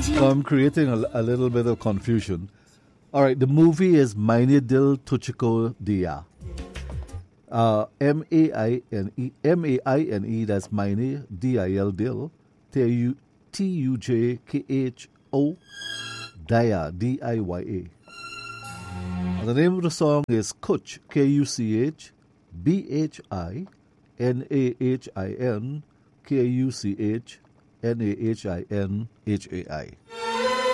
So I'm creating a little bit of confusion. All right, the movie is Maine Dil Tuchiko Dia. Maine, that's Maine, Dil, Dil, Tujkho, Daya, Diya. And the name of the song is Kuch, Kuch, Bhinahinn, Kuchnahinhai.